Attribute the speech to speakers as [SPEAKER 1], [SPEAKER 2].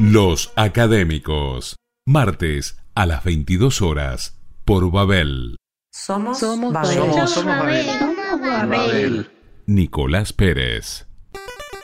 [SPEAKER 1] Los Académicos. Martes a las 22 horas por Babel.
[SPEAKER 2] Somos
[SPEAKER 3] Somos
[SPEAKER 2] Babel.
[SPEAKER 3] Babel.
[SPEAKER 4] Somos Babel.
[SPEAKER 3] Somos Babel.
[SPEAKER 1] Nicolás Pérez.